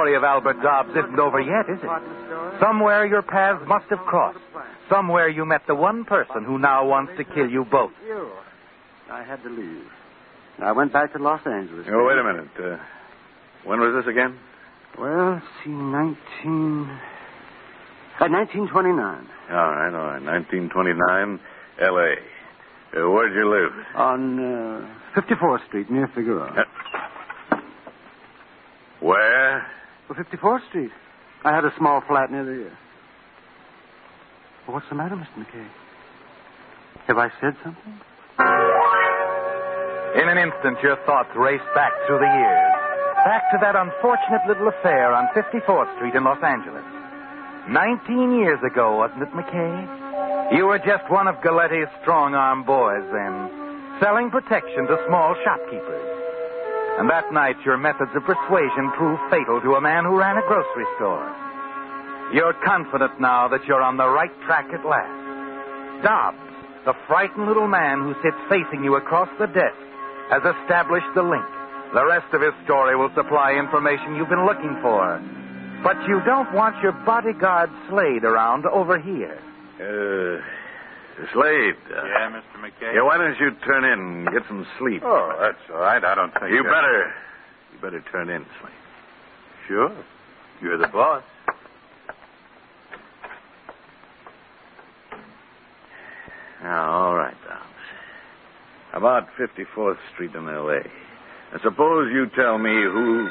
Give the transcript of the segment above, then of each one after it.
story of Albert Dobbs isn't over yet, is it? Somewhere your paths must have crossed. Somewhere you met the one person who now wants to kill you both. I had to leave. I went back to Los Angeles. Oh, wait a minute. When was this again? Well, let's see, 1929. All right. 1929, L.A. Where'd you live? On 54th Street, near Figueroa. Where? Well, 54th Street. I had a small flat near the... Well, what's the matter, Mr. McKay? Have I said something? In an instant, your thoughts raced back through the years. Back to that unfortunate little affair on 54th Street in Los Angeles. 19 years ago, wasn't it, McKay? You were just one of Galetti's strong-arm boys then, selling protection to small shopkeepers. And that night, your methods of persuasion proved fatal to a man who ran a grocery store. You're confident now that you're on the right track at last. Dobbs, the frightened little man who sits facing you across the desk, has established the link. The rest of his story will supply information you've been looking for. But you don't want your bodyguard Slade around over here. Slade. Yeah, Mr. McKay? Yeah, why don't you turn in and get some sleep? Oh, that's all right. I don't think... You better turn in, Slade. Sure. You're the boss. Now, all right, Dobbs. About 54th Street in L.A. Now, suppose you tell me who...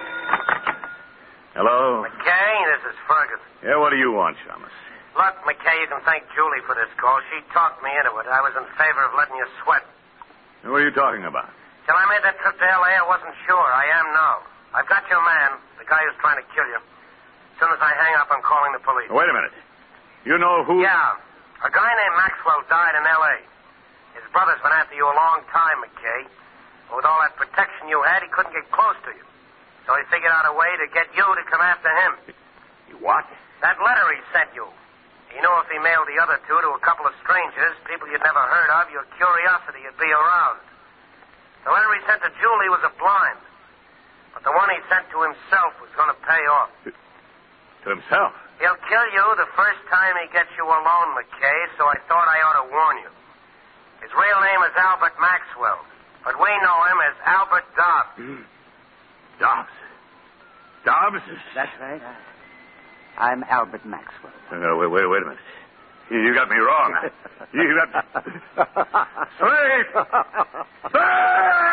Hello? McKay, this is Ferguson. Yeah, what do you want, Shamus? Look, McKay, you can thank Julie for this call. She talked me into it. I was in favor of letting you sweat. What are you talking about? Till I made that trip to L.A., I wasn't sure. I am now. I've got your man, the guy who's trying to kill you. As soon as I hang up, I'm calling the police. Wait a minute. You know who... Yeah. A guy named Maxwell died in L.A. His brother's been after you a long time, McKay. But with all that protection you had, he couldn't get close to you. So he figured out a way to get you to come after him. What? That letter he sent you. He knew if he mailed the other two to a couple of strangers, people you'd never heard of, your curiosity would be aroused. The letter he sent to Julie was a blind. But the one he sent to himself was going to pay off. To himself? He'll kill you the first time he gets you alone, McKay, so I thought I ought to warn you. His real name is Albert Maxwell, but we know him as Albert Dobbs. Dobbs? Dobbs? That's right. I'm Albert Maxwell. Wait a minute. You got me wrong. You got... Slade! Slade!